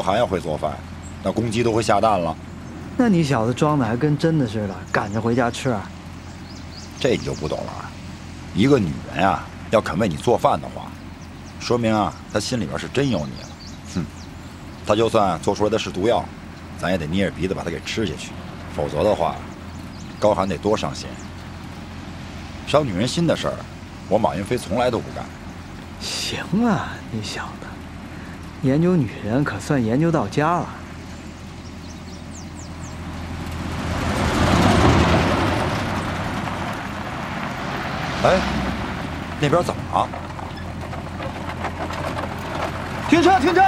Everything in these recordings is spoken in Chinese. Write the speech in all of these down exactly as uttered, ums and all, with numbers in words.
还要会做饭，那公鸡都会下蛋了。 那你小子装的还跟真的似的，赶着回家吃啊？ 这你就不懂了。一个女人呀、啊，要肯为你做饭的话，说明啊，她心里边是真有你了。哼，她就算做出来的是毒药，咱也得捏着鼻子把它给吃下去，否则的话，高寒得多伤心。伤女人心的事儿，我马云飞从来都不干。 行啊，你小子，研究女人可算研究到家了。 哎，那边怎么了？ 停车！停车！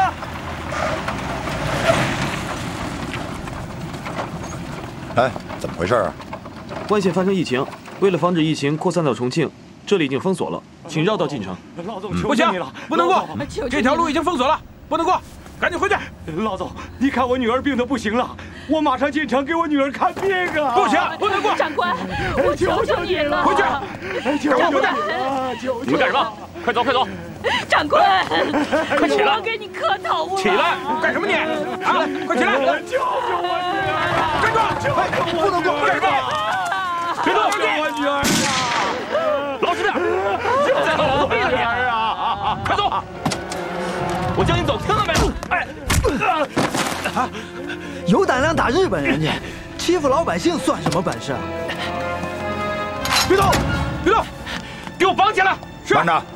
哎，怎么回事啊？ 外县发生疫情，为了防止疫情扩散到重庆，这里已经封锁了，请绕道进城。 老总，求求你了， 不能过！这条路已经封锁了，不能过，赶紧回去！ 老总，你看我女儿病得不行了，我马上进城给我女儿看病啊！ 不行，不能过！ 长官，我求求你了， 回去！ 求求回去！ 你们干什么？ 快走，快走！ 长官， 快起来！ 我给你磕头了！ 起来！干什么你？啊！快起来！ 救救我女儿！ 站住！不能过！干什么？别动！ 救我女儿！ 老实点！再好好毙了你！啊！快走！我叫你走，听到没有？哎！ 啊！有胆量打日本人去，欺负老百姓算什么本事啊？ 别动！别动！给我绑起来！是。 慢着。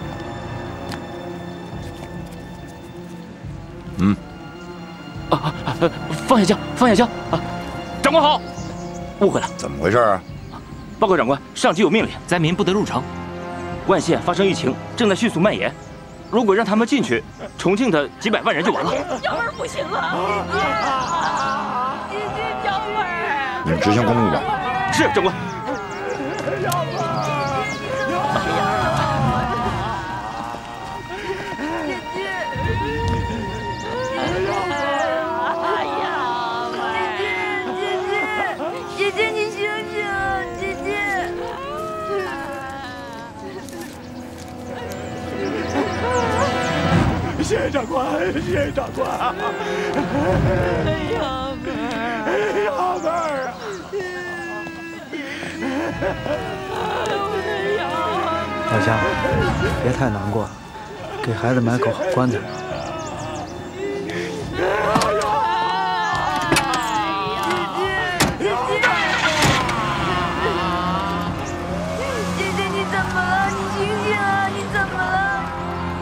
嗯。 啊啊！放下枪，放下枪！啊！长官好，误会了， 怎么回事啊？ 报告长官，上级有命令，灾民不得入城。万县发生疫情，正在迅速蔓延。如果让他们进去，重庆的几百万人就完了。 小妹不行了，姐姐，姐姐，小妹。 你们执行公务吧。 是，长官。 谢谢长官，谢谢长官。 小妹儿， 小妹儿啊！ 老乡，别太难过了，给孩子买口好棺材。